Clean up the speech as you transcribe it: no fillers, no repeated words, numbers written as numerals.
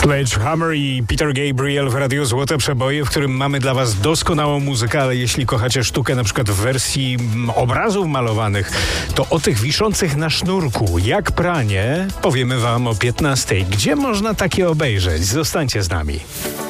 Sledgehammer i Peter Gabriel w Radiu Złote Przeboje, w którym mamy dla was doskonałą muzykę, ale jeśli kochacie sztukę na przykład w wersji obrazów malowanych, to o tych wiszących na sznurku, jak pranie, powiemy wam o 15. Gdzie można takie obejrzeć? Zostańcie z nami.